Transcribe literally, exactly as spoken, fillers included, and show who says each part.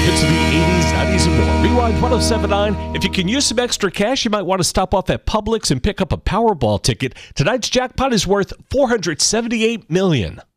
Speaker 1: hits of the eighties, nineties, and more. Rewind ten seventy-nine. If you can use some extra cash, you might want to stop off at Publix and pick up a Powerball ticket. Tonight's jackpot is worth four hundred seventy-eight million dollars.